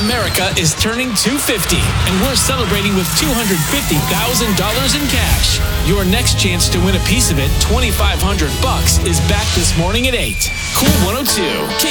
America is turning 250, and we're celebrating with $250,000 in cash. Your next chance to win a piece of it, $2,500, is back this morning at 8. Cool 102.